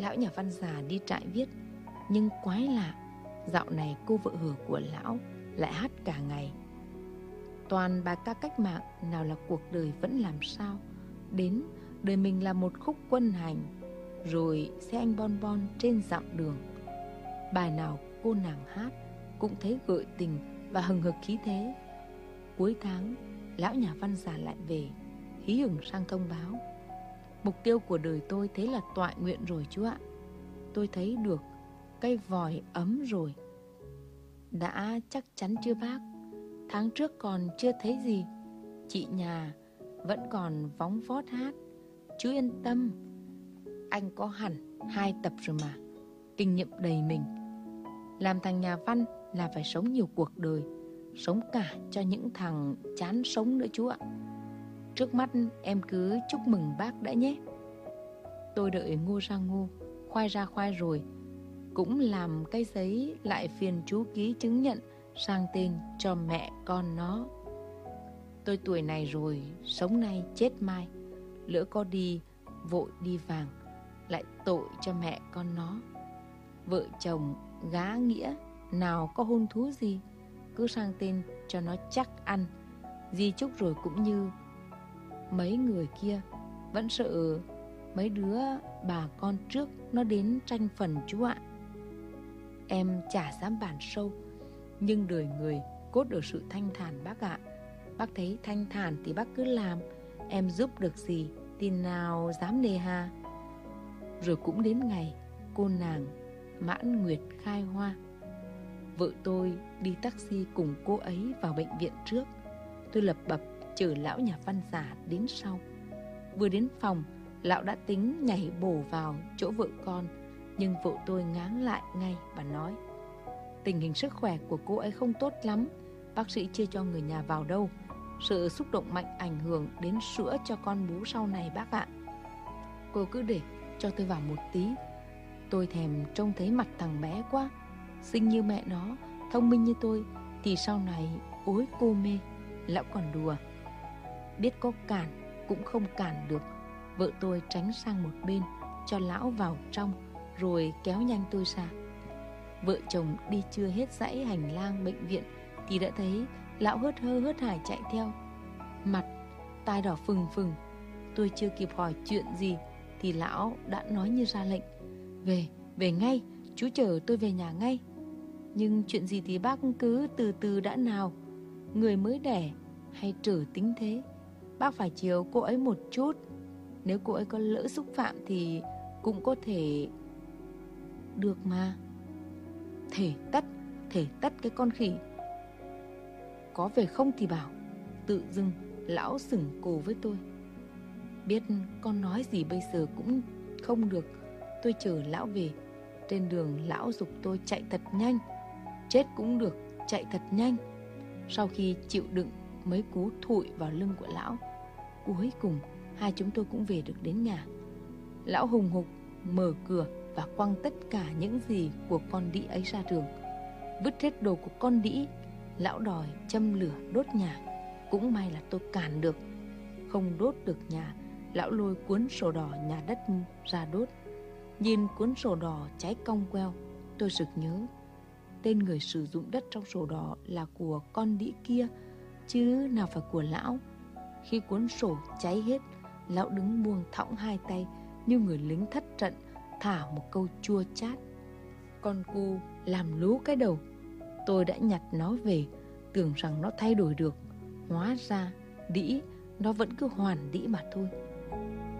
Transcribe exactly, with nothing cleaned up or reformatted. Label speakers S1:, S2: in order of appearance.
S1: Lão nhà văn già đi trại viết, nhưng quái lạ, dạo này cô vợ hờ của lão lại hát cả ngày. Toàn bài ca cách mạng, nào là cuộc đời vẫn làm sao, đến đời mình là một khúc quân hành, rồi xe anh bon bon trên dặm đường. Bài nào cô nàng hát cũng thấy gợi tình và hừng hực khí thế. Cuối tháng, lão nhà văn già lại về, hí hửng sang thông báo: mục tiêu của đời tôi thế là toại nguyện rồi chú ạ. Tôi thấy được cây vòi ấm rồi. Đã chắc chắn chưa bác? Tháng trước còn chưa thấy gì. Chị nhà vẫn còn vóng vót hát. Chú yên tâm, anh có hẳn hai tập rồi mà. Kinh nghiệm đầy mình. Làm thằng nhà văn là phải sống nhiều cuộc đời, sống cả cho những thằng chán sống nữa chú ạ. Trước mắt em cứ chúc mừng bác đã nhé. Tôi đợi ngô ra ngô, khoai ra khoai rồi, cũng làm cái giấy lại phiền chú ký chứng nhận sang tên cho mẹ con nó. Tôi tuổi này rồi, sống nay chết mai, lỡ có đi vội đi vàng, lại tội cho mẹ con nó. Vợ chồng gá nghĩa, nào có hôn thú gì, cứ sang tên cho nó chắc ăn. Di chúc rồi cũng như mấy người kia, vẫn sợ mấy đứa bà con trước nó đến tranh phần chú ạ. Em chả dám bàn sâu, nhưng đời người cốt ở sự thanh thản bác ạ. Bác thấy thanh thản thì bác cứ làm, em giúp được gì thì nào dám nề hà. Rồi cũng đến ngày cô nàng mãn nguyệt khai hoa. Vợ tôi đi taxi cùng cô ấy vào bệnh viện trước. Tôi lập bập chở lão nhà văn già đến sau. Vừa đến phòng, lão đã tính nhảy bổ vào chỗ vợ con, nhưng vợ tôi ngáng lại ngay và nói: tình hình sức khỏe của cô ấy không tốt lắm, bác sĩ chưa cho người nhà vào đâu, sự xúc động mạnh ảnh hưởng đến sữa cho con bú sau này bác ạ. Cô cứ để cho tôi vào một tí. Tôi thèm trông thấy mặt thằng bé quá, xinh như mẹ nó, thông minh như tôi, thì sau này ối cô mê. Lão còn đùa: biết có cản cũng không cản được. Vợ tôi tránh sang một bên cho lão vào trong, rồi kéo nhanh tôi ra. Vợ chồng đi chưa hết dãy hành lang bệnh viện thì đã thấy lão hớt hơ hớt hải chạy theo, mặt tai đỏ phừng phừng. Tôi chưa kịp hỏi chuyện gì thì lão đã nói như ra lệnh: về, về ngay, chú chở tôi về nhà ngay. Nhưng chuyện gì thì bác cứ từ từ đã nào, người mới đẻ hay trở tính thế, bác phải chiều cô ấy một chút. Nếu cô ấy có lỡ xúc phạm thì cũng có thể được mà. Thể tất, thể tất cái con khỉ. Có về không thì bảo. Tự dưng lão sửng cổ với tôi. Biết con nói gì bây giờ cũng không được. Tôi chở lão về. Trên đường lão giục tôi chạy thật nhanh. Chết cũng được, chạy thật nhanh. Sau khi chịu đựng mấy cú thụi vào lưng của lão, cuối cùng hai chúng tôi cũng về được đến nhà. Lão hùng hục mở cửa và quăng tất cả những gì của con đĩ ấy ra đường. Vứt hết đồ của con đĩ. Lão đòi châm lửa đốt nhà. Cũng may là tôi cản được. Không đốt được nhà, lão lôi cuốn sổ đỏ nhà đất ra đốt. Nhìn cuốn sổ đỏ cháy cong queo, tôi sực nhớ tên người sử dụng đất trong sổ đỏ là của con đĩ kia, chứ nào phải của lão. Khi cuốn sổ cháy hết, lão đứng buông thõng hai tay như người lính thất trận, thả một câu chua chát: con cu làm lú cái đầu. Tôi đã nhặt nó về, tưởng rằng nó thay đổi được. Hóa ra đĩ nó vẫn cứ hoàn đĩ mà thôi.